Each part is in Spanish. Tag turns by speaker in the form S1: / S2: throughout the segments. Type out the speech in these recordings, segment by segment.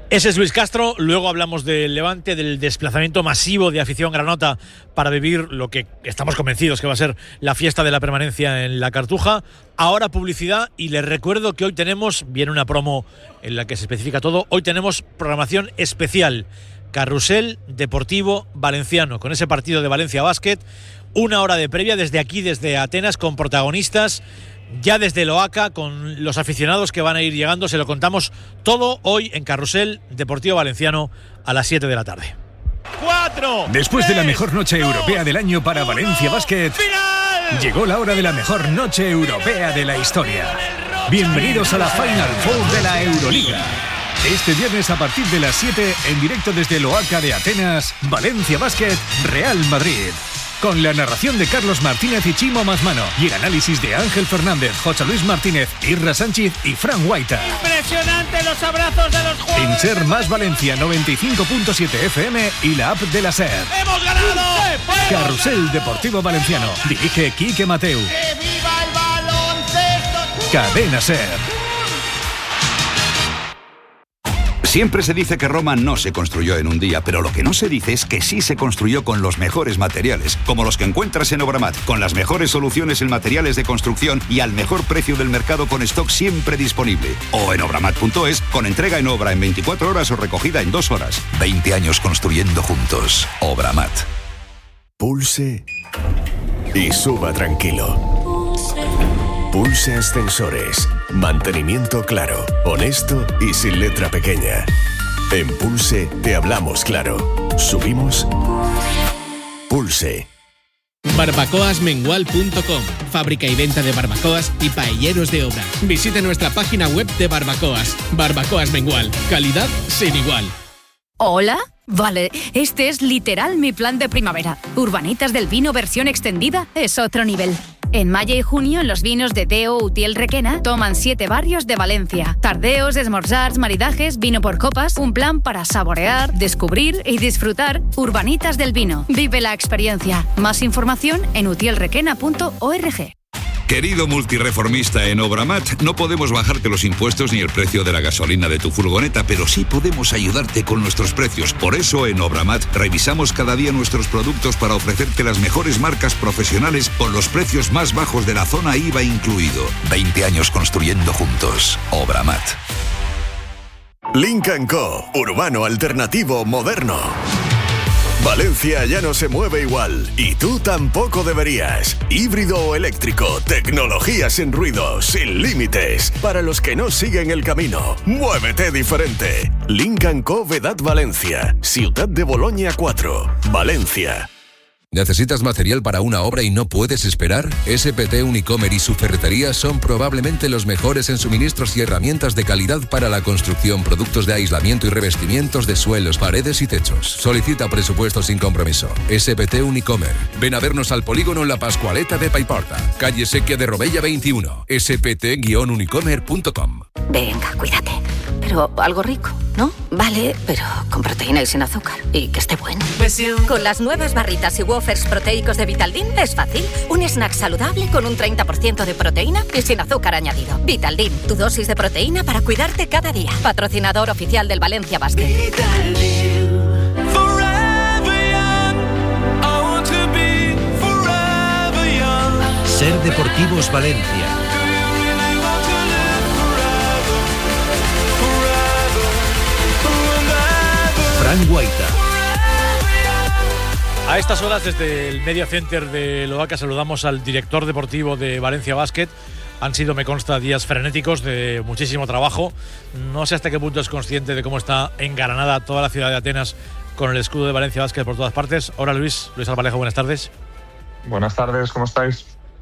S1: Ese es Luis Castro. Luego hablamos del Levante, del desplazamiento masivo de afición granota para vivir lo que estamos convencidos que va a ser la fiesta de la permanencia en la Cartuja. Ahora publicidad, y les recuerdo que hoy viene una promo en la que se especifica todo, hoy tenemos programación especial, Carrusel Deportivo Valenciano, con ese partido de Valencia Basket, 1 hora de previa desde aquí, desde Atenas, con protagonistas ya desde Loaca, con los aficionados que van a ir llegando. Se lo contamos todo hoy en Carrusel Deportivo Valenciano a las 7 de la tarde. 4.
S2: Después de la mejor noche europea del año para Valencia Basket, llegó la hora de la mejor noche europea de la historia. Bienvenidos a la Final Four de la Euroliga. Este viernes a partir de las 7, en directo desde Loaca de Atenas, Valencia Basket, Real Madrid. Con la narración de Carlos Martínez y Chimo Masmano y el análisis de Ángel Fernández, José Luis Martínez, Irra Sánchez y Fran Guaita.
S3: Impresionante los abrazos de los jugadores.
S2: En Ser Más Valencia 95.7 FM y la app de la Ser.
S3: ¡Hemos ganado!
S2: Carrusel Deportivo Valenciano. Dirige Quique Mateu.
S3: ¡Que viva el baloncesto!
S2: Cadena Ser.
S4: Siempre se dice que Roma no se construyó en un día, pero lo que no se dice es que sí se construyó con los mejores materiales, como los que encuentras en Obramat, con las mejores soluciones en materiales de construcción y al mejor precio del mercado, con stock siempre disponible. O en obramat.es, con entrega en obra en 24 horas o recogida en 2 horas. 20 años construyendo juntos. Obramat.
S5: Pulse y suba tranquilo. Pulse Ascensores. Mantenimiento claro, honesto y sin letra pequeña. En Pulse te hablamos claro. Subimos. Pulse.
S6: Barbacoasmengual.com. Fábrica y venta de barbacoas y paelleros de obra. Visite nuestra página web de barbacoas. Barbacoas Mengual. Calidad sin igual.
S7: ¿Hola? Vale, este es literal mi plan de primavera. Urbanitas del Vino versión extendida es otro nivel. En mayo y junio, en los vinos de Deo Utiel Requena, toman 7 barrios de Valencia. Tardeos, esmorzars, maridajes, vino por copas, un plan para saborear, descubrir y disfrutar. Urbanitas del Vino. Vive la experiencia. Más información en utielrequena.org.
S4: Querido multireformista en Obramat, no podemos bajarte los impuestos ni el precio de la gasolina de tu furgoneta, pero sí podemos ayudarte con nuestros precios. Por eso en Obramat revisamos cada día nuestros productos para ofrecerte las mejores marcas profesionales con los precios más bajos de la zona IVA incluido. 20 años construyendo juntos. Obramat.
S5: Lynk & Co. Urbano alternativo moderno. Valencia ya no se mueve igual, y tú tampoco deberías. Híbrido o eléctrico, tecnología sin ruido, sin límites. Para los que no siguen el camino, muévete diferente. Lynk & Co. Vedat Valencia, Ciutat de Boloña 4, Valencia.
S8: ¿Necesitas material para una obra y no puedes esperar? SPT Unicomer y su ferretería son probablemente los mejores en suministros y herramientas de calidad para la construcción, productos de aislamiento y revestimientos de suelos, paredes y techos. Solicita presupuesto sin compromiso. SPT Unicomer. Ven a vernos al polígono La Pascualeta de Paiporta, calle Sequia de Robella 21. spt-unicomer.com.
S9: Venga, cuídate. Pero algo rico, ¿no? Vale, pero con proteína y sin azúcar. Y que esté bueno. Con las nuevas barritas y wafers proteicos de Vitaldin es fácil. Un snack saludable con un 30% de proteína y sin azúcar añadido. Vitaldin, tu dosis de proteína para cuidarte cada día. Patrocinador oficial del Valencia Basket.
S10: Ser Deportivos Valencia. Fran Guaita.
S1: A estas horas, desde el Media Center de Loaca, saludamos al director deportivo de Valencia Basket. Han sido, me consta, días frenéticos de muchísimo trabajo. No sé hasta qué punto es consciente de cómo está engalanada toda la ciudad de Atenas con el escudo de Valencia Basket por todas partes. Hola Luis Albalejo, buenas tardes.
S11: Buenas tardes, ¿cómo estáis?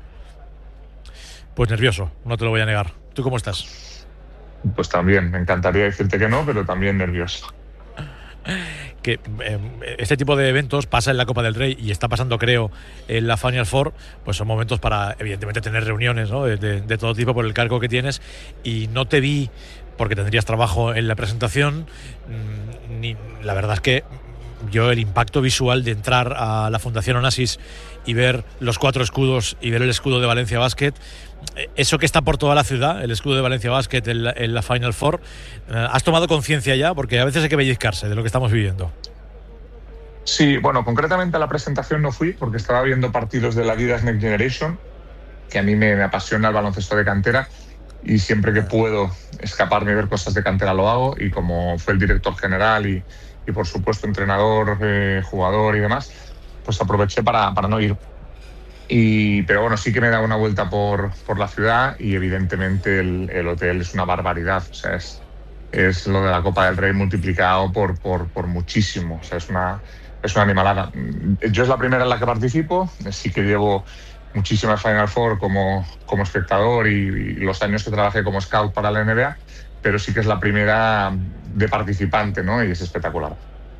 S1: Pues nervioso, no te lo voy a negar. ¿Tú cómo estás?
S11: Pues también, me encantaría decirte que no, pero también nervioso.
S1: Que este tipo de eventos pasa en la Copa del Rey y está pasando, creo, en la Final Four, pues son momentos para, evidentemente, tener reuniones, ¿no? de todo tipo por el cargo que tienes, y no te vi, porque tendrías trabajo en la presentación, la verdad es que yo el impacto visual de entrar a la Fundación Onassis y ver los 4 escudos y ver el escudo de Valencia Basket eso que está por toda la ciudad, el escudo de Valencia Basket en la Final Four, ¿has tomado conciencia ya? Porque a veces hay que pellizcarse de lo que estamos viviendo.
S11: Sí, bueno, concretamente a la presentación no fui porque estaba viendo partidos de la Adidas Next Generation, que a mí me apasiona el baloncesto de cantera y siempre que puedo escaparme y ver cosas de cantera lo hago, y como fue el director general y por supuesto entrenador, jugador y demás, pues aproveché para no ir. Pero bueno, sí que me he dado una vuelta por la ciudad y evidentemente el hotel es una barbaridad, o sea, es lo de la Copa del Rey multiplicado por muchísimo, o sea, es una animalada. Yo es la primera en la que participo, sí que llevo muchísimas Final Four como espectador y los años que trabajé como scout para la NBA, pero sí que es la primera de participante, ¿no? Y es espectacular.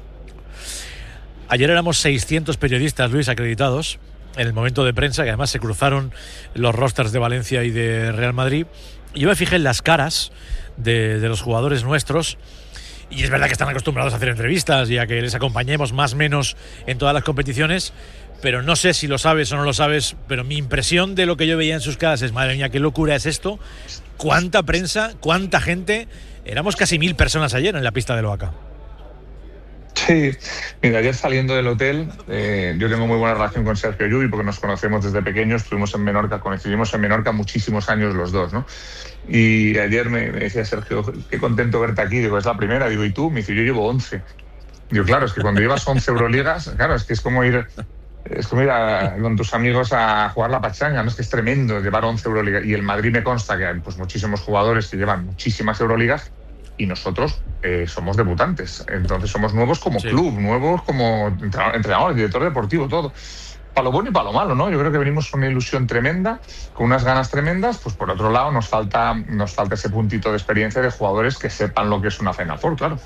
S1: Ayer éramos 600 periodistas, Luis, acreditados en el momento de prensa, que además se cruzaron los rosters de Valencia y de Real Madrid. Y yo me fijé en las caras de los jugadores nuestros, y es verdad que están acostumbrados a hacer entrevistas y a que les acompañemos más o menos en todas las competiciones, pero no sé si lo sabes o no lo sabes, pero mi impresión de lo que yo veía en sus caras es, madre mía, qué locura es esto, cuánta prensa, cuánta gente. Éramos casi 1000 personas ayer en la pista del Oaca.
S11: Sí, mira, ayer saliendo del hotel, yo tengo muy buena relación con Sergio Llull porque nos conocemos desde pequeños, estuvimos en Menorca, coincidimos en Menorca muchísimos años los dos, ¿no? Y ayer me decía Sergio, qué contento verte aquí, digo, es la primera, digo, ¿y tú? Me dice, yo llevo 11. Digo, claro, es que cuando llevas 11 Euroligas, claro, es que es como ir con tus amigos a jugar la pachanga, ¿no? Es que es tremendo llevar 11 Euroligas. Y el Madrid me consta que hay pues muchísimos jugadores que llevan muchísimas Euroligas y nosotros somos debutantes. Entonces somos nuevos como club, nuevos como entrenador, director deportivo, todo. Para lo bueno y para lo malo, ¿no? Yo creo que venimos con una ilusión tremenda, con unas ganas tremendas. Pues por otro lado nos falta ese puntito de experiencia de jugadores que sepan lo que es una Final Four, claro.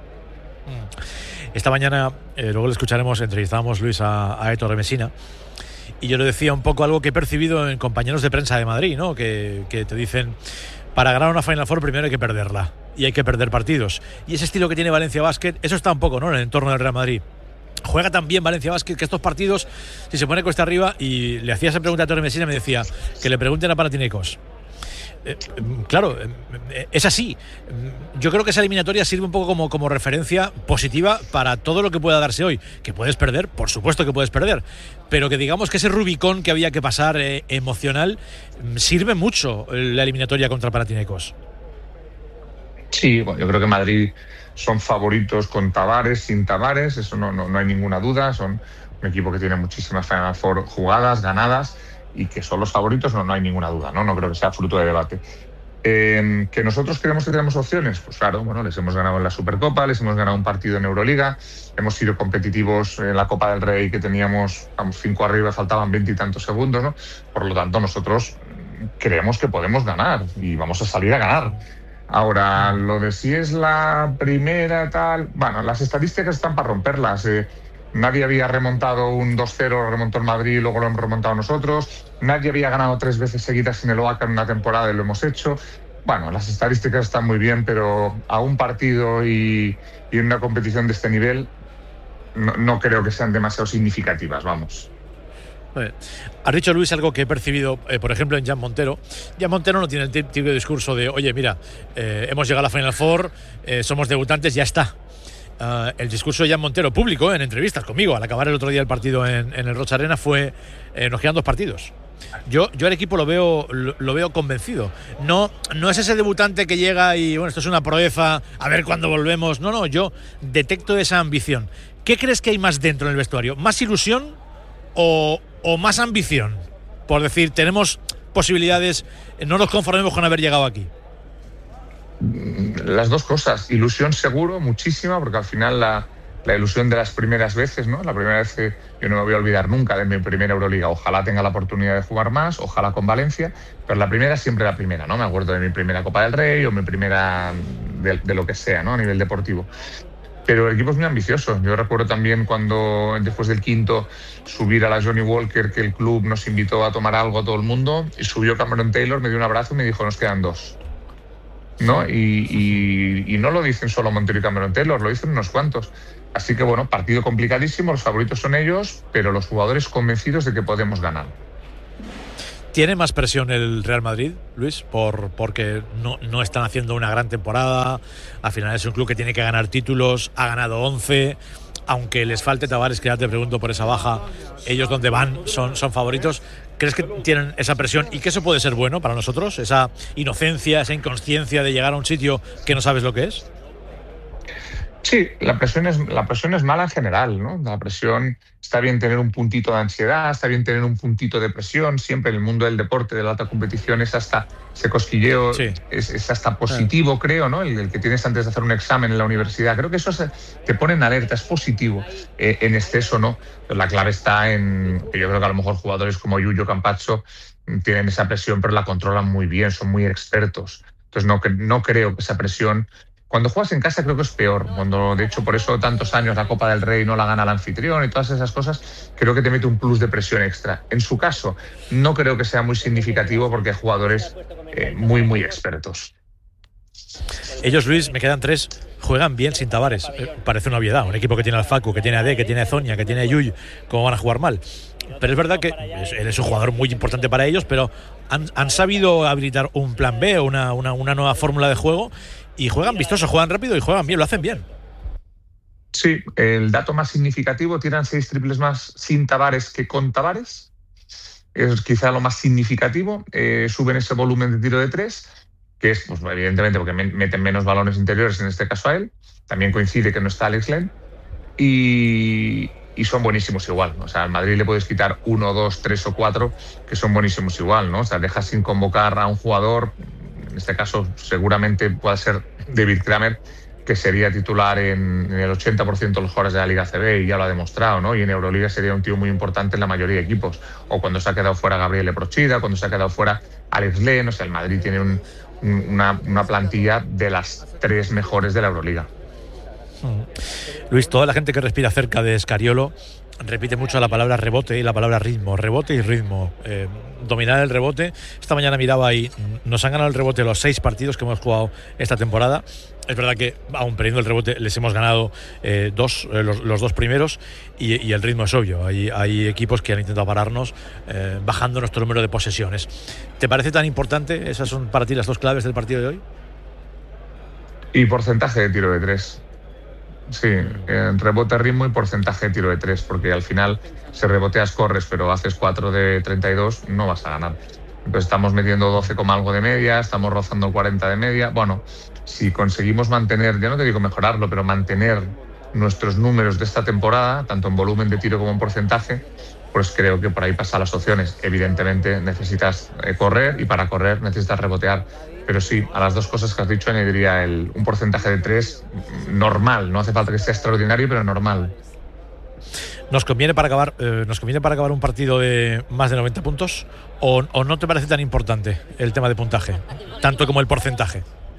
S1: Esta mañana, luego le escucharemos, entrevistábamos, Luis, a Aitor Messina, y yo le decía un poco algo que he percibido en compañeros de prensa de Madrid, ¿no? Que te dicen, para ganar una Final Four primero hay que perderla, y hay que perder partidos. Y ese estilo que tiene Valencia Basket, eso está un poco, ¿no?, en el entorno del Real Madrid. Juega tan bien Valencia Basket que estos partidos, si se pone cuesta arriba, y le hacía esa pregunta a Aitor Messina, me decía, que le pregunten a Panathinaikos. Claro, es así. Yo creo que esa eliminatoria sirve un poco como referencia positiva para todo lo que pueda darse hoy. Que puedes perder, por supuesto que puedes perder, pero que digamos que ese Rubicón que había que pasar emocional sirve mucho la eliminatoria contra Panathinaikos.
S11: Sí, bueno, yo creo que Madrid son favoritos con Tavares, sin Tavares, eso no hay ninguna duda. Son un equipo que tiene muchísimas Final Four jugadas, ganadas, y que son los favoritos, no hay ninguna duda, no creo que sea fruto de debate. ¿Que nosotros creemos que tenemos opciones? Pues claro, bueno, les hemos ganado en la Supercopa, les hemos ganado un partido en Euroliga, hemos sido competitivos en la Copa del Rey, que teníamos 5 arriba, faltaban 20 y tantos segundos, ¿no? Por lo tanto, nosotros creemos que podemos ganar y vamos a salir a ganar. Ahora, lo de si es la primera, tal... Bueno, las estadísticas están para romperlas. Nadie había remontado un 2-0, lo remontó el Madrid y luego lo hemos remontado nosotros. Nadie había ganado 3 veces seguidas en el Oaca en una temporada y lo hemos hecho. Bueno, las estadísticas están muy bien, pero a un partido y en una competición de este nivel no creo que sean demasiado significativas, vamos.
S1: Has dicho, Luis, algo que he percibido, por ejemplo, en Jan Montero. Jan Montero no tiene el típico discurso de, oye, mira, hemos llegado a la Final Four, somos debutantes, ya está. El discurso de Jan Montero, público, en entrevistas conmigo, al acabar el otro día el partido en el Rocha Arena, fue, nos quedan 2 partidos. Yo al equipo lo veo convencido. No es ese debutante que llega y, bueno, esto es una proeza, a ver cuándo volvemos. No, yo detecto esa ambición. ¿Qué crees que hay más dentro en el vestuario? ¿Más ilusión o más ambición? Por decir, tenemos posibilidades, no nos conformemos con haber llegado aquí.
S11: Las dos cosas. Ilusión seguro, muchísima, porque al final la ilusión de las primeras veces, ¿no? La primera vez que yo no me voy a olvidar nunca de mi primera Euroliga. Ojalá tenga la oportunidad de jugar más, ojalá con Valencia, pero la primera siempre la primera, ¿no? Me acuerdo de mi primera Copa del Rey o mi primera de lo que sea, ¿no? A nivel deportivo. Pero el equipo es muy ambicioso. Yo recuerdo también cuando, después del quinto, subir a la Johnny Walker, que el club nos invitó a tomar algo a todo el mundo, y subió Cameron Taylor, me dio un abrazo y me dijo, nos quedan 2. ¿No? Y no lo dicen solo Montero y Cameron Taylor, lo dicen unos cuantos. Así que bueno, partido complicadísimo, los favoritos son ellos, pero los jugadores convencidos de que podemos ganar.
S1: ¿Tiene más presión el Real Madrid, Luis? Porque no están haciendo una gran temporada. Al final es un club que tiene que ganar títulos. Ha ganado 11. Aunque les falte Tavares, que ya te pregunto por esa baja, ellos donde van son favoritos. ¿Crees que tienen esa presión y que eso puede ser bueno para nosotros? Esa inocencia, esa inconsciencia de llegar a un sitio que no sabes lo que es.
S11: Sí, la presión es mala en general, ¿no? La presión, está bien tener un puntito de ansiedad, está bien tener un puntito de presión. Siempre en el mundo del deporte, de la alta competición, es hasta ese cosquilleo, sí. es hasta positivo, creo, ¿no? El que tienes antes de hacer un examen en la universidad. Creo que eso te pone en alerta, es positivo. En exceso, ¿no? Pero la clave está en que yo creo que a lo mejor jugadores como Yuyo Campazzo tienen esa presión, pero la controlan muy bien, son muy expertos. Entonces no creo que esa presión... Cuando juegas en casa creo que es peor. Cuando, de hecho, por eso tantos años la Copa del Rey no la gana el anfitrión y todas esas cosas, creo que te mete un plus de presión extra. En su caso, no creo que sea muy significativo porque hay jugadores muy expertos.
S1: Ellos, Luis, me quedan 3, juegan bien sin Tavares. Parece una obviedad. Un equipo que tiene al Facu, que tiene a D, que tiene a Zonia, que tiene a Yuy, ¿cómo van a jugar mal? Pero es verdad que él es un jugador muy importante para ellos, pero han sabido habilitar un plan B, una nueva fórmula de juego. Y juegan vistoso, juegan rápido y juegan bien, lo hacen bien.
S11: Sí, el dato más significativo, tiran 6 triples más sin Tavares que con Tavares. Es quizá lo más significativo. Suben ese volumen de tiro de 3, que es, pues, evidentemente, porque meten menos balones interiores, en este caso a él. También coincide que no está Alex Len. Y son buenísimos igual, ¿no? O sea, al Madrid le puedes quitar 1, 2, 3 o 4, que son buenísimos igual, ¿no? O sea, dejas sin convocar a un jugador... En este caso seguramente pueda ser David Kramer, que sería titular en el 80% de los jugadores de la Liga CB y ya lo ha demostrado, ¿no? Y en Euroliga sería un tío muy importante en la mayoría de equipos. O cuando se ha quedado fuera Gabriele Procida, cuando se ha quedado fuera Alex Len. O sea, el Madrid tiene una plantilla de las 3 mejores de la Euroliga.
S1: Luis, toda la gente que respira cerca de Scariolo repite mucho la palabra rebote y la palabra ritmo, rebote y ritmo. Dominar el rebote. Esta mañana miraba y nos han ganado el rebote los 6 partidos que hemos jugado esta temporada. Es verdad que, aún perdiendo el rebote, les hemos ganado los 2 primeros y el ritmo es obvio. Hay equipos que han intentado pararnos bajando nuestro número de posesiones. ¿Te parece tan importante? ¿Esas son para ti las 2 claves del partido de hoy?
S11: Y porcentaje de tiro de 3. Sí, rebote, ritmo y porcentaje de tiro de 3, porque al final, si reboteas, corres, pero haces 4 de 32, no vas a ganar. Entonces estamos metiendo 12, algo de media, estamos rozando 40 de media. Bueno, si conseguimos mantener, ya no te digo mejorarlo, pero mantener nuestros números de esta temporada, tanto en volumen de tiro como en porcentaje, pues creo que por ahí pasan las opciones. Evidentemente necesitas correr y para correr necesitas rebotear. Pero sí, a las 2 cosas que has dicho añadiría un porcentaje de 3 normal. No hace falta que sea extraordinario, pero normal.
S1: ¿Nos conviene para acabar un partido de más de 90 puntos? ¿O no te parece tan importante el tema de puntaje? Tanto como el porcentaje.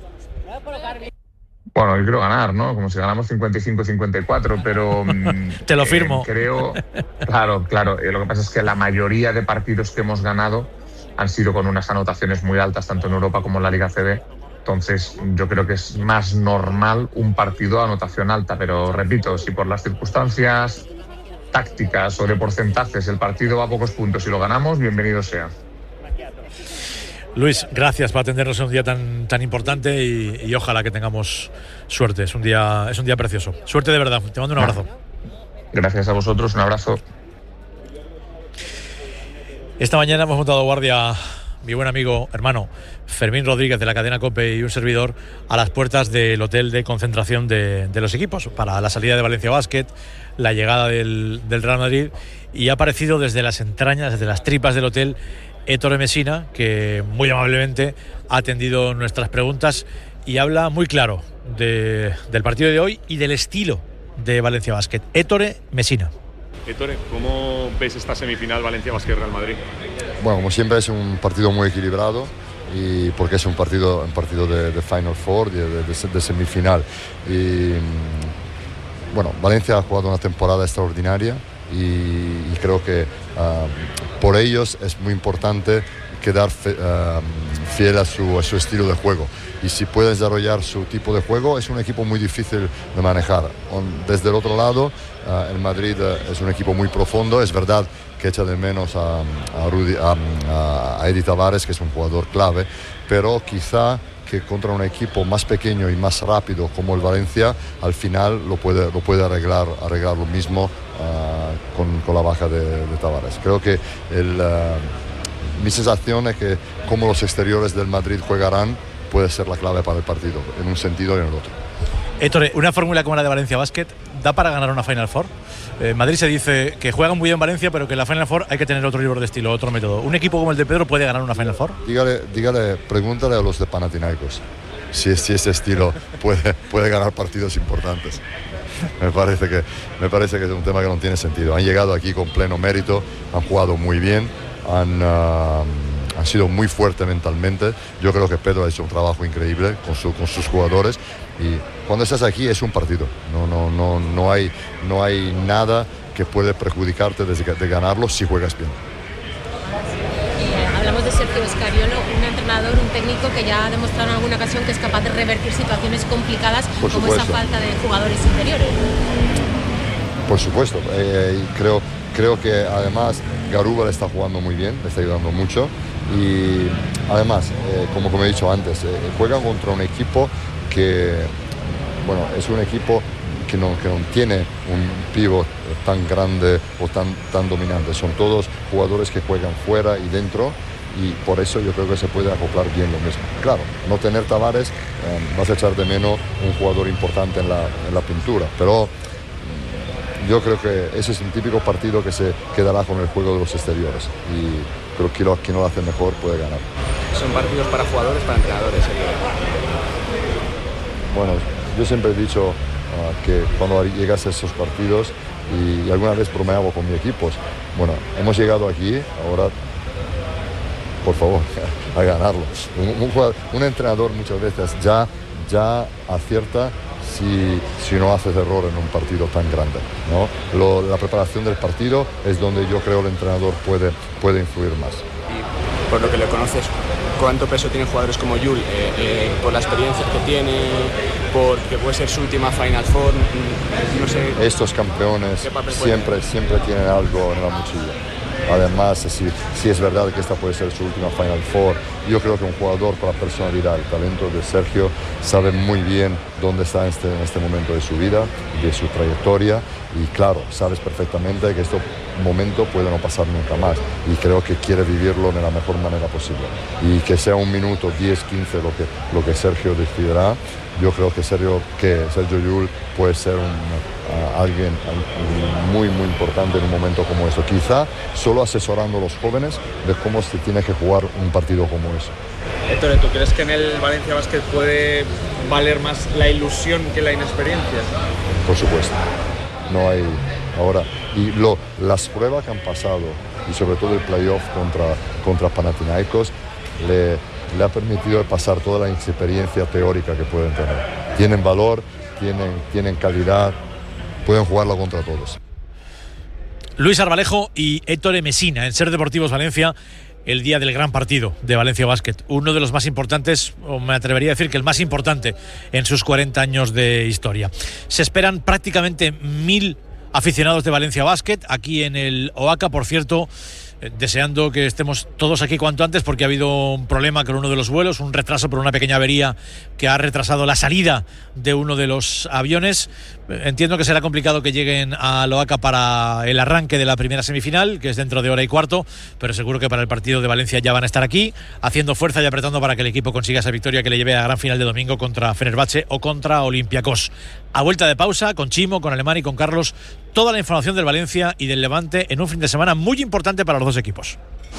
S11: Bueno, yo quiero ganar, ¿no? Como si ganamos 55-54, pero...
S1: Te lo firmo.
S11: Creo... Claro. Lo que pasa es que la mayoría de partidos que hemos ganado han sido con unas anotaciones muy altas, tanto en Europa como en la Liga CB. Entonces, yo creo que es más normal un partido a anotación alta. Pero, repito, si por las circunstancias tácticas o de porcentajes el partido va a pocos puntos y lo ganamos, bienvenido sea.
S1: Luis, gracias por atendernos en un día tan importante y ojalá que tengamos suerte. Es un día precioso. Suerte de verdad. Te mando un abrazo.
S11: Gracias a vosotros. Un abrazo.
S1: Esta mañana hemos montado guardia mi buen amigo, hermano Fermín Rodríguez de la cadena COPE y un servidor a las puertas del hotel de concentración de los equipos para la salida de Valencia Basket, la llegada del Real Madrid, y ha aparecido desde las entrañas, desde las tripas del hotel, Ettore Messina, que muy amablemente ha atendido nuestras preguntas y habla muy claro del partido de hoy y del estilo de Valencia Basket. Ettore Messina.
S12: Ettore, ¿cómo ves esta semifinal Valencia Basket Real Madrid?
S13: Bueno, como siempre es un partido muy equilibrado y porque es un partido de Final Four, de semifinal. Y bueno, Valencia ha jugado una temporada extraordinaria y creo que por ellos es muy importante quedar fiel a su estilo de juego. Y si puede desarrollar su tipo de juego, es un equipo muy difícil de manejar. Desde el otro lado, el Madrid es un equipo muy profundo. Es verdad que echa de menos a Edi Tavares, que es un jugador clave, pero quizá que contra un equipo más pequeño y más rápido como el Valencia, al final lo puede arreglar lo mismo con la baja de Tavares. Creo que mi sensación es que como los exteriores del Madrid jugarán puede ser la clave para el partido, en un sentido y en el otro.
S1: Héctor, una fórmula como la de Valencia Basket ¿da para ganar una Final Four? Madrid se dice que juegan muy bien en Valencia, pero que en la Final Four hay que tener otro libro de estilo, otro método. ¿Un equipo como el de Pedro puede ganar una Final Four?
S13: Pregúntale a los de Panathinaikos si ese estilo puede ganar partidos importantes. Me parece que es un tema que no tiene sentido. Han llegado aquí con pleno mérito, han jugado muy bien, han sido muy fuertes mentalmente. Yo creo que Pedro ha hecho un trabajo increíble con sus jugadores, y cuando estás aquí es un partido. No hay nada que puede perjudicarte de ganarlo si juegas bien.
S14: Hablamos de Sergio Scariolo, un entrenador, un técnico que ya ha demostrado en alguna ocasión que es capaz de revertir situaciones complicadas como esa falta de jugadores interiores.
S13: Por supuesto, creo que además Garuba le está jugando muy bien, le está ayudando mucho, y además, como he dicho antes, juegan contra un equipo que, es un equipo que no tiene un pívot tan grande o tan dominante. Son todos jugadores que juegan fuera y dentro, y por eso yo creo que se puede acoplar bien lo mismo. Claro, no tener Tavares, vas a echar de menos un jugador importante en la pintura, pero yo creo que ese es un típico partido que se quedará con el juego de los exteriores, y creo que quien lo hace mejor puede ganar.
S15: Son partidos para jugadores, para entrenadores.
S13: Bueno, yo siempre he dicho que cuando llegas a esos partidos, y alguna vez bromeaba con mi equipo, hemos llegado aquí, ahora por favor, a ganarlo. Un entrenador muchas veces ya acierta si no haces error en un partido tan grande, ¿no? La preparación del partido es donde yo creo el entrenador puede influir más.
S15: Y por lo que le conoces, ¿cuánto peso tienen jugadores como Jul? Por la experiencia que tiene, porque puede ser su última Final Four, no sé.
S13: Estos campeones siempre tienen algo en la mochila. Además, si es verdad que esta puede ser su última Final Four, yo creo que un jugador con la personalidad, el talento de Sergio, sabe muy bien dónde está en este momento de su vida, de su trayectoria, y claro, sabes perfectamente que este momento puede no pasar nunca más, y creo que quiere vivirlo de la mejor manera posible. Y que sea un minuto, 10, 15, lo que Sergio decidirá, yo creo que Sergio Llull puede ser alguien muy importante en un momento como eso, quizá solo asesorando a los jóvenes de cómo se tiene que jugar un partido como eso.
S15: Héctor, ¿tú crees que en el Valencia Basket puede valer más la ilusión que la inexperiencia?
S13: Por supuesto, no hay ahora, y las pruebas que han pasado, y sobre todo el playoff contra Panathinaikos, le ha permitido pasar toda la experiencia teórica que pueden tener. Tienen valor, tienen calidad, pueden jugarlo contra todos.
S1: Luis Arbalejo y Héctor Mesina en Ser Deportivos Valencia, el día del gran partido de Valencia Basket, uno de los más importantes, o me atrevería a decir que el más importante en sus 40 años de historia. Se esperan prácticamente 1000 aficionados de Valencia Basket aquí en el Oaca, por cierto, deseando que estemos todos aquí cuanto antes, porque ha habido un problema con uno de los vuelos, un retraso por una pequeña avería que ha retrasado la salida de uno de los aviones. Entiendo que será complicado que lleguen a Oaca para el arranque de la primera semifinal, que es dentro de hora y cuarto, pero seguro que para el partido de Valencia ya van a estar aquí, haciendo fuerza y apretando para que el equipo consiga esa victoria que le lleve a la gran final de domingo contra Fenerbahce o contra Olympiacos. A vuelta de pausa, con Chimo, con Alemán y con Carlos, toda la información del Valencia y del Levante en un fin de semana muy importante para los dos equipos.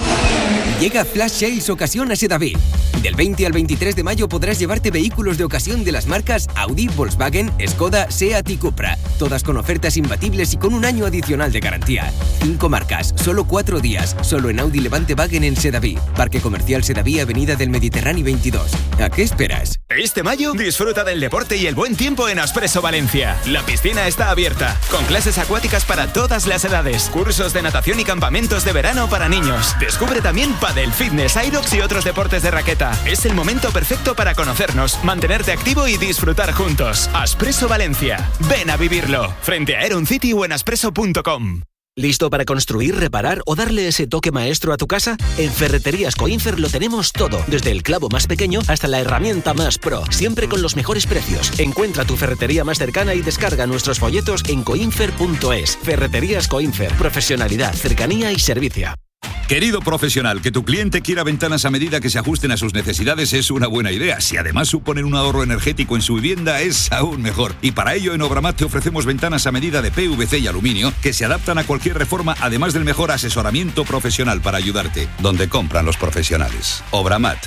S16: Llega Flash Sales Ocasión a Sedaví. Del 20 al 23 de mayo podrás llevarte vehículos de ocasión de las marcas Audi, Volkswagen, Skoda, Seat y Cupra. Todas con ofertas imbatibles y con un año adicional de garantía. 5 marcas, solo 4 días. Solo en Audi Levante Wagen en Sedaví. Parque Comercial Sedaví, Avenida del Mediterráneo 22. ¿A qué esperas?
S17: Este mayo, disfruta del deporte y el buen tiempo en Aspresso Valencia. La piscina está abierta, con clases acuáticas para todas las edades, cursos de natación y campamentos de verano para niños. Descubre también pádel, fitness, aerox y otros deportes de raqueta. Es el momento perfecto para conocernos, mantenerte activo y disfrutar juntos. Aspresso Valencia. Ven a vivirlo. Frente a Aeron City o en aspresso.com.
S10: ¿Listo para construir, reparar o darle ese toque maestro a tu casa? En Ferreterías Coinfer lo tenemos todo, desde el clavo más pequeño hasta la herramienta más pro, siempre con los mejores precios. Encuentra tu ferretería más cercana y descarga nuestros folletos en coinfer.es. Ferreterías Coinfer, profesionalidad, cercanía y servicio.
S4: Querido profesional, que tu cliente quiera ventanas a medida que se ajusten a sus necesidades es una buena idea. Si además suponen un ahorro energético en su vivienda, es aún mejor. Y para ello, en Obramat te ofrecemos ventanas a medida de PVC y aluminio que se adaptan a cualquier reforma, además del mejor asesoramiento profesional para ayudarte. Donde compran los profesionales. Obramat.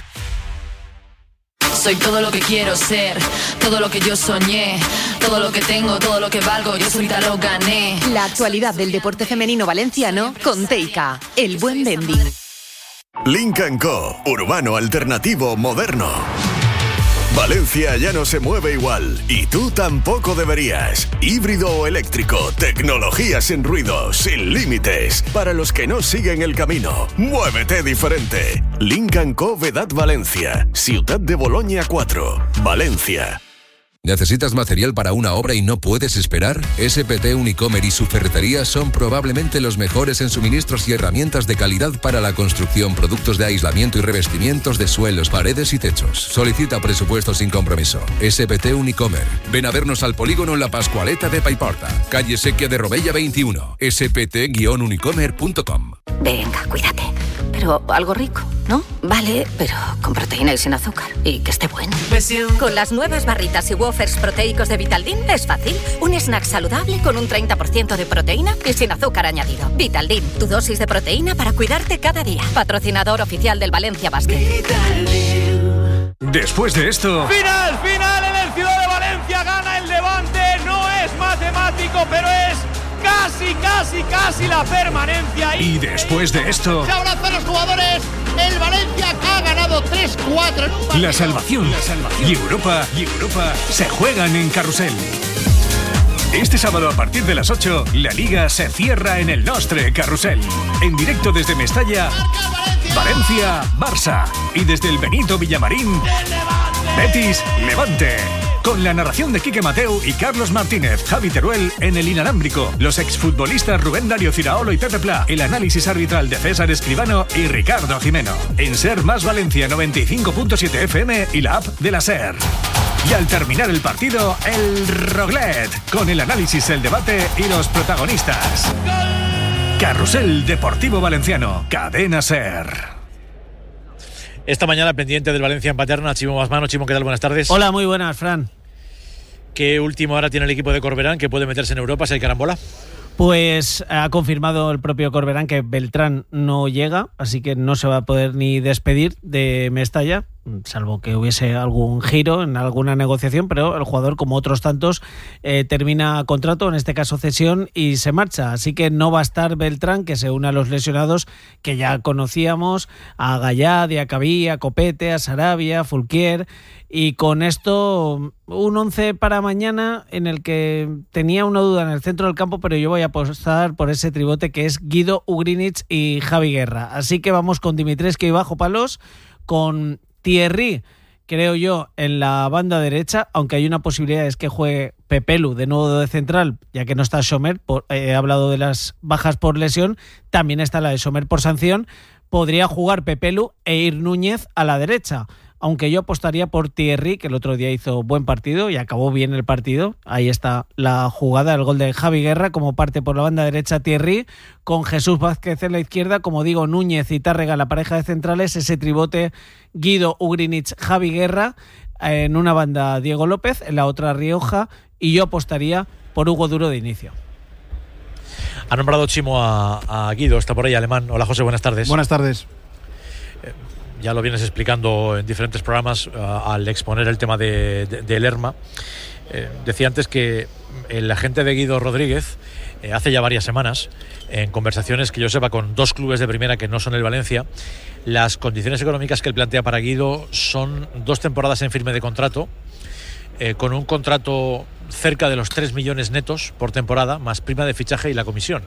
S18: Soy todo lo que quiero ser, todo lo que yo soñé, todo lo que tengo, todo lo que valgo, yo solita lo gané.
S19: La actualidad del deporte femenino valenciano con Teica, el buen vending.
S5: Lynk & Co, urbano alternativo moderno. Valencia ya no se mueve igual y tú tampoco deberías. Híbrido o eléctrico, tecnología sin ruido, sin límites. Para los que no siguen el camino, muévete diferente. Lynk & Co Vedat Valencia, Ciutat de Boloña 4, Valencia.
S8: ¿Necesitas material para una obra y no puedes esperar? SPT Unicomer y su ferretería son probablemente los mejores en suministros y herramientas de calidad para la construcción, productos de aislamiento y revestimientos de suelos, paredes y techos. Solicita presupuesto sin compromiso. SPT Unicomer. Ven a vernos al polígono La Pascualeta de Paiporta, calle Sequia de Robella 21, spt-unicomer.com.
S9: Venga, cuídate. Pero algo rico, ¿no? Vale, pero con proteína y sin azúcar. Y que esté bueno. Con las nuevas barritas y wafers proteicos de Vitaldin es fácil. Un snack saludable con un 30% de proteína y sin azúcar añadido. Vitaldin, tu dosis de proteína para cuidarte cada día. Patrocinador oficial del Valencia Basket.
S2: Después de esto...
S3: ¡Final en el Ciudad de Valencia! Gana el Levante. No es matemático, pero es... Casi la permanencia.
S2: Y después de esto...
S3: Se abrazan los jugadores. El Valencia ha ganado 3-4.
S2: La salvación y Europa se juegan en Carrusel. Este sábado a partir de las 8, la Liga se cierra en el Nostre Carrusel. En directo desde Mestalla, Valencia, Barça. Y desde el Benito Villamarín, Betis, Levante. Con la narración de Quique Mateu y Carlos Martínez, Javi Teruel en el inalámbrico, los exfutbolistas Rubén Darío Ciraolo y Pepe Pla, el análisis arbitral de César Escribano y Ricardo Jimeno. En Ser Más Valencia 95.7 FM y la app de la Ser. Y al terminar el partido, el Roglet, con el análisis, el debate y los protagonistas. Carrusel Deportivo Valenciano, Cadena Ser.
S1: Esta mañana pendiente del Valencia en Paterna, Chimo Basmano. Chimo, ¿qué tal? Buenas tardes.
S20: Hola, muy buenas, Fran.
S1: ¿Qué última hora tiene el equipo de Corberán que puede meterse en Europa si hay carambola?
S20: Pues ha confirmado el propio Corberán que Beltrán no llega, así que no se va a poder ni despedir de Mestalla, salvo que hubiese algún giro en alguna negociación, pero el jugador, como otros tantos, termina contrato, en este caso cesión, y se marcha. Así que no va a estar Beltrán, que se une a los lesionados que ya conocíamos, a Gallá, Diacabí, a Copete, a Sarabia, a Fulquier, y con esto un 11 para mañana en el que tenía una duda en el centro del campo, pero yo voy a apostar por ese tribote que es Guido, Ugrinic y Javi Guerra. Así que vamos con Dimitrescu y bajo palos, con Thierry, creo yo, en la banda derecha, aunque hay una posibilidad es que juegue Pepelu de nuevo de central, ya que no está Sommer, he hablado de las bajas por lesión, también está la de Sommer por sanción. Podría jugar Pepelu e ir Núñez a la derecha, aunque yo apostaría por Thierry, que el otro día hizo buen partido y acabó bien el partido. Ahí está la jugada, el gol de Javi Guerra, como parte por la banda derecha Thierry, con Jesús Vázquez en la izquierda, como digo, Núñez y Tárrega, la pareja de centrales, ese tribote Guido, Ugrinic, Javi Guerra, en una banda Diego López, en la otra Rioja, y yo apostaría por Hugo Duro de inicio.
S1: Ha nombrado Chimo a Guido, está por ahí, alemán. Hola José, buenas tardes.
S21: Buenas tardes.
S1: Ya lo vienes explicando en diferentes programas al exponer el tema de Lerma. Decía antes que el agente de Guido Rodríguez hace ya varias semanas, en conversaciones que yo sepa con 2 clubes de primera que no son el Valencia, las condiciones económicas que él plantea para Guido son 2 temporadas en firme de contrato, con un contrato cerca de los 3 millones netos por temporada, más prima de fichaje y la comisión.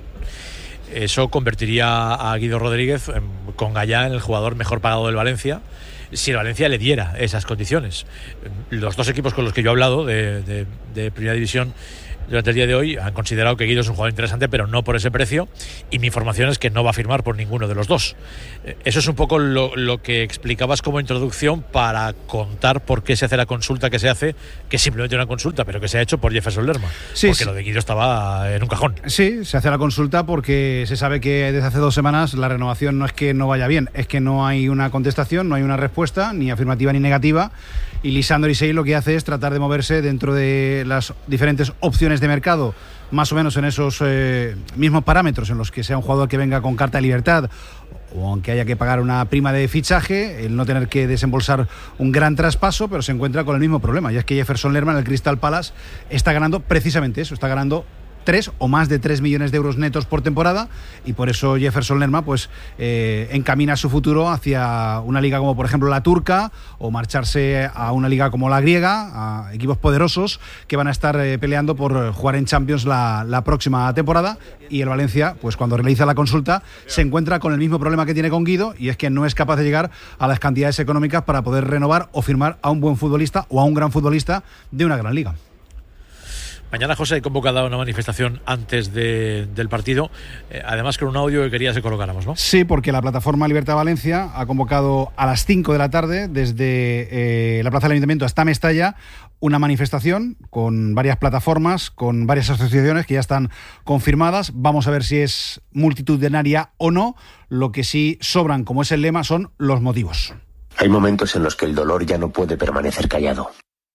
S1: Eso convertiría a Guido Rodríguez con Gallá en el jugador mejor pagado del Valencia, si el Valencia le diera esas condiciones. Los 2 equipos con los que yo he hablado de Primera División durante el día de hoy han considerado que Guido es un jugador interesante, pero no por ese precio, y mi información es que no va a firmar por ninguno de los 2. Eso es un poco lo que explicabas como introducción para contar por qué se hace la consulta que se hace, que es simplemente una consulta, pero que se ha hecho por Jefferson Lerma, porque lo de Guido estaba en un cajón.
S21: Sí, se hace la consulta porque se sabe que desde hace 2 semanas la renovación no es que no vaya bien, es que no hay una contestación, no hay una respuesta, ni afirmativa ni negativa, y Lisandro Isei lo que hace es tratar de moverse dentro de las diferentes opciones de mercado, más o menos en esos mismos parámetros, en los que sea un jugador que venga con carta de libertad, o aunque haya que pagar una prima de fichaje, el no tener que desembolsar un gran traspaso, pero se encuentra con el mismo problema, y es que Jefferson Lerma en el Crystal Palace está ganando precisamente eso, está ganando 3 o más de 3 millones de euros netos por temporada, y por eso Jefferson Lerma pues encamina su futuro hacia una liga como por ejemplo la turca, o marcharse a una liga como la griega, a equipos poderosos que van a estar peleando por jugar en Champions la próxima temporada. Y el Valencia, pues cuando realiza la consulta, se encuentra con el mismo problema que tiene con Guido, y es que no es capaz de llegar a las cantidades económicas para poder renovar o firmar a un buen futbolista o a un gran futbolista de una gran liga.
S1: Mañana, José, hay convocada una manifestación antes del partido, además con un audio que querías que colocáramos, ¿no?
S21: Sí, porque la plataforma Libertad Valencia ha convocado a las 5 de la tarde desde la Plaza del Ayuntamiento hasta Mestalla una manifestación con varias plataformas, con varias asociaciones que ya están confirmadas. Vamos a ver si es multitudinaria o no. Lo que sí sobran, como es el lema, son los motivos.
S22: Hay momentos en los que el dolor ya no puede permanecer callado.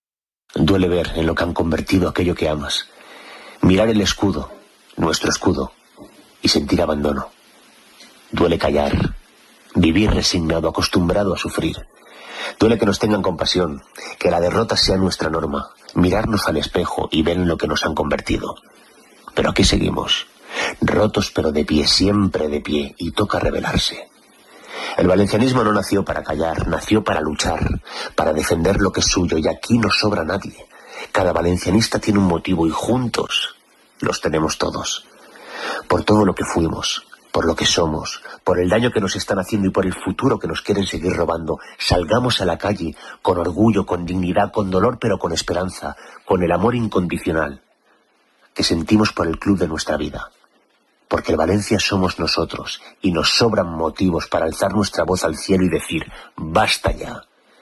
S22: Duele ver en lo que han convertido aquello que amas. Mirar el escudo, nuestro escudo, y sentir abandono. Duele callar, vivir resignado, acostumbrado a sufrir. Duele que nos tengan compasión, que la derrota sea nuestra norma, mirarnos al espejo y ver en lo que nos han convertido. Pero aquí seguimos, rotos pero de pie, siempre de pie, y toca rebelarse. El valencianismo no nació para callar, nació para luchar, para defender lo que es suyo, y aquí no sobra nadie. Cada valencianista tiene un motivo y juntos los tenemos todos. Por todo lo que fuimos, por lo que somos, por el daño que nos están haciendo y por el futuro que nos quieren seguir robando, salgamos a la calle con orgullo, con dignidad, con dolor pero con esperanza, con el amor incondicional que sentimos por el club de nuestra vida. Porque el Valencia somos nosotros y nos sobran motivos para alzar nuestra voz al cielo y decir ¡basta ya!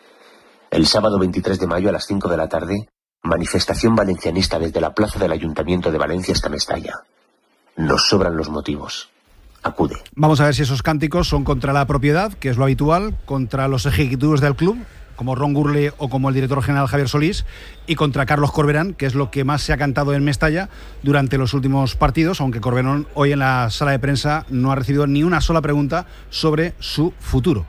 S22: El sábado 23 de mayo a las 5 de la tarde, manifestación valencianista desde la plaza del Ayuntamiento de Valencia hasta Mestalla. Nos sobran los motivos. Acude.
S21: Vamos a ver si esos cánticos son contra la propiedad, que es lo habitual, contra los ejecutivos del club, como Ron Gurley o como el director general Javier Solís, y contra Carlos Corberán, que es lo que más se ha cantado en Mestalla durante los últimos partidos, aunque Corberán hoy en la sala de prensa no ha recibido ni una sola pregunta sobre su futuro.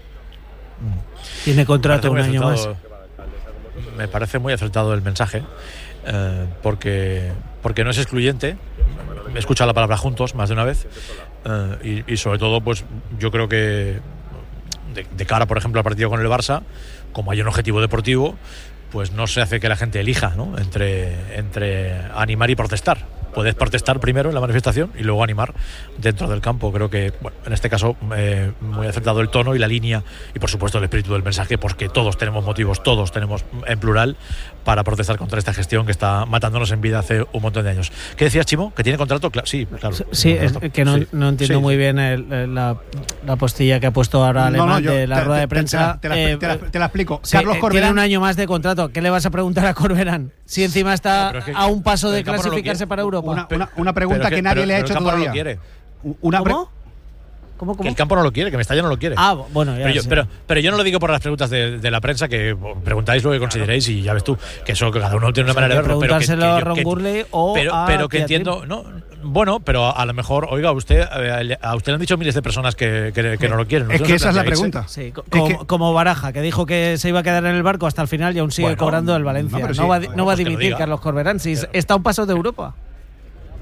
S20: Tiene contrato un año más.
S1: Me parece muy acertado el mensaje, porque no es excluyente. He escuchado la palabra juntos más de una vez, y sobre todo pues yo creo que de cara, por ejemplo, al partido con el Barça, como hay un objetivo deportivo, pues no se hace que la gente elija, ¿no?, entre animar y protestar. Puedes protestar primero en la manifestación y luego animar dentro del campo. Creo que, bueno, en este caso, muy acertado el tono y la línea y, por supuesto, el espíritu del mensaje, porque todos tenemos motivos, todos tenemos, en plural, para protestar contra esta gestión que está matándonos en vida hace un montón de años. ¿Qué decías, Chimo? ¿Que tiene contrato? Sí, claro.
S20: Sí, es que no entiendo muy bien la postilla que ha puesto ahora Alemán de la rueda de prensa.
S21: Te la explico.
S20: Sí,
S21: Carlos Corberán
S20: tiene un año más de contrato. ¿Qué le vas a preguntar a Corberán? Si encima está a un paso de clasificarse para Europa.
S21: Una pregunta que nadie le ha hecho todavía.
S1: No lo quiere.
S20: ¿Cómo?
S1: Que el campo no lo quiere, que Mestalla no lo quiere.
S20: Ah, bueno, ya
S1: pero yo no lo digo por las preguntas de la prensa, que preguntáis lo que consideréis y ya ves tú, que eso cada uno tiene una manera de verlo.
S20: Preguntárselo a Ron Gurley o
S1: pero que entiendo, no, bueno, pero a lo mejor, oiga, a usted le han dicho miles de personas que no lo quieren.
S21: Es que esa es la pregunta.
S20: Sí, como Baraja, que dijo que se iba a quedar en el barco hasta el final y aún sigue cobrando el Valencia. No va a dimitir Carlos Corberán si está a un paso de Europa.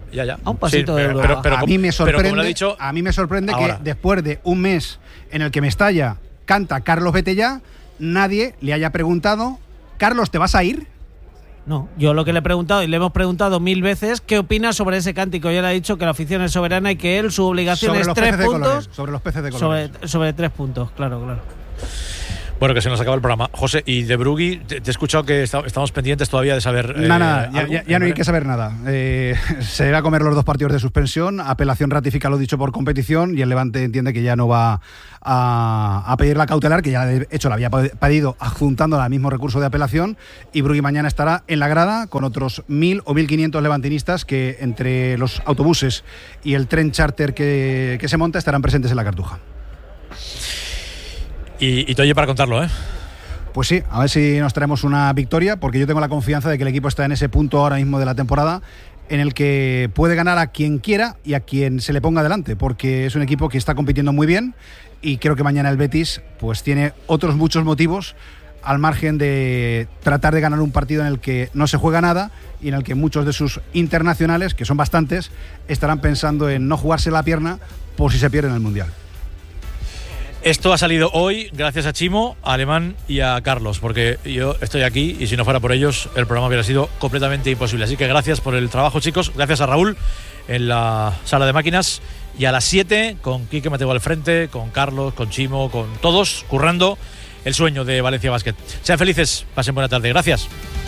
S1: Ya.
S20: A un pasito de Europa.
S21: A mí me sorprende,
S1: dicho,
S21: a mí me sorprende que después de un mes en el que Mestalla canta Carlos vete ya, nadie le haya preguntado, Carlos, ¿te vas a ir?
S20: No, yo lo que le he preguntado, y le hemos preguntado 1000 veces, ¿qué opina sobre ese cántico? Ya le ha dicho que la afición es soberana y que él, su obligación es 3 puntos.
S21: Sobre los peces de colores.
S20: Sobre 3 puntos, claro.
S1: Bueno, que se nos acaba el programa. José, y de Brugui, te he escuchado que estamos pendientes todavía de saber...
S21: Nada, ya no hay que saber nada. Se va a comer los 2 partidos de suspensión, apelación ratifica lo dicho por competición y el Levante entiende que ya no va a pedir la cautelar, que ya de hecho la había pedido adjuntando al mismo recurso de apelación, y Brugui mañana estará en la grada con otros 1.000 o 1.500 levantinistas que entre los autobuses y el tren charter que se monta estarán presentes en la Cartuja.
S1: Y te oye para contarlo, ¿eh?
S21: Pues sí, a ver si nos traemos una victoria, porque yo tengo la confianza de que el equipo está en ese punto ahora mismo de la temporada en el que puede ganar a quien quiera y a quien se le ponga delante, porque es un equipo que está compitiendo muy bien y creo que mañana el Betis pues tiene otros muchos motivos al margen de tratar de ganar un partido en el que no se juega nada y en el que muchos de sus internacionales, que son bastantes, estarán pensando en no jugarse la pierna por si se pierden el Mundial.
S1: Esto ha salido hoy gracias a Chimo, a Alemán y a Carlos, porque yo estoy aquí y si no fuera por ellos el programa hubiera sido completamente imposible. Así que gracias por el trabajo, chicos. Gracias a Raúl en la sala de máquinas, y a las 7 con Quique Mateo al frente, con Carlos, con Chimo, con todos currando el sueño de Valencia Basket. Sean felices, pasen buena tarde. Gracias.